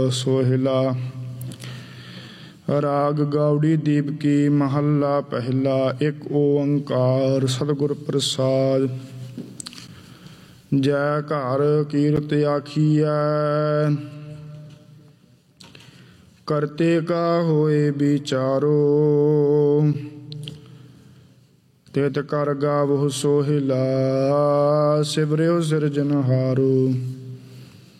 सोहिला। राग गावड़ी दीपकी महला पहला। एक ओंकार सतगुर प्रसाद। जय घर कीरत आखिया करते का होए विचारो। तित कर गावहु सोहिला सिमरियो सिरजनहारो।